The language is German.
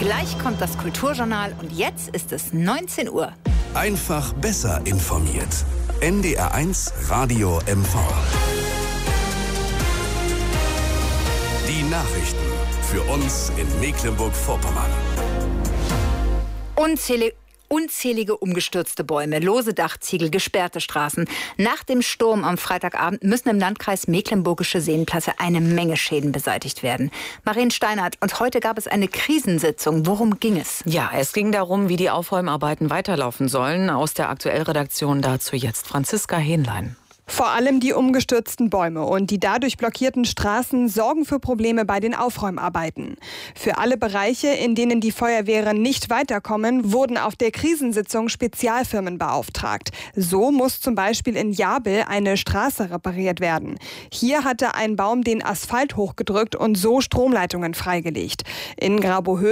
Gleich kommt das Kulturjournal und jetzt ist es 19 Uhr. Einfach besser informiert. NDR1 Radio MV. Die Nachrichten für uns in Mecklenburg-Vorpommern. Unzählige umgestürzte Bäume, lose Dachziegel, gesperrte Straßen. Nach dem Sturm am Freitagabend müssen im Landkreis Mecklenburgische Seenplatte eine Menge Schäden beseitigt werden. Marien Steinert, und heute gab es eine Krisensitzung. Worum ging es? Ja, es ging darum, wie die Aufräumarbeiten weiterlaufen sollen. Aus der Aktuellredaktion dazu jetzt Franziska Hähnlein. Vor allem die umgestürzten Bäume und die dadurch blockierten Straßen sorgen für Probleme bei den Aufräumarbeiten. Für alle Bereiche, in denen die Feuerwehren nicht weiterkommen, wurden auf der Krisensitzung Spezialfirmen beauftragt. So muss zum Beispiel in Jabel eine Straße repariert werden. Hier hatte ein Baum den Asphalt hochgedrückt und so Stromleitungen freigelegt. In Grabohön